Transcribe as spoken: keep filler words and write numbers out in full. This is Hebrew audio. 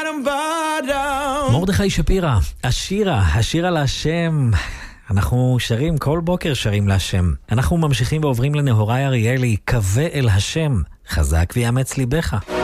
מרדכי שפירא, השירה, השירה להשם. אנחנו שרים, כל בוקר שרים להשם. אנחנו ממשיכים ועוברים לנהוראי אריאלי, קווה אל השם, חזק ויאמץ ליבך.